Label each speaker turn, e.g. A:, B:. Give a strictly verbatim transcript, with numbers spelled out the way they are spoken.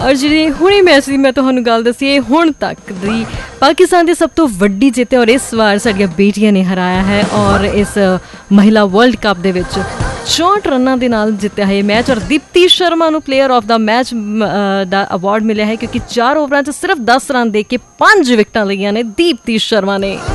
A: ਔਰ ਜਿਹੜੀ ਹੁਣੇ ਮੈਚ ਦੀ ਮੈਂ ਤੁਹਾਨੂੰ ਗੱਲ ਦੱਸੀ, ਇਹ ਹੁਣ ਤੱਕ ਦੀ ਪਾਕਿਸਤਾਨ ਦੀ ਸਭ ਤੋਂ ਵੱਡੀ ਜਿੱਤ ਹੈ ਔਰ ਇਸ ਵਾਰ ਸਾਡੀਆਂ ਬੇਟੀਆਂ ਨੇ ਹਰਾਇਆ ਹੈ ਔਰ ਇਸ ਮਹਿਲਾ ਵਰਲਡ ਕੱਪ ਦੇ ਵਿੱਚ ਚੌਂਹਠ ਰਨਾਂ ਦੇ ਨਾਲ ਜਿੱਤਿਆ ਹੈ ਇਹ ਮੈਚ। ਔਰ ਦੀਪਤੀ ਸ਼ਰਮਾ ਨੂੰ player of the match the award ਮਿਲਿਆ ਹੈ ਕਿਉਂਕਿ ਚਾਰ ਓਵਰਾਂ 'ਚ ਸਿਰਫ ਦਸ ਰਨ ਦੇ ਕੇ ਪੰਜ ਵਿਕਟਾਂ ਲਈਆਂ ਨੇ ਦੀਪਤੀ ਸ਼ਰਮਾ ਨੇ।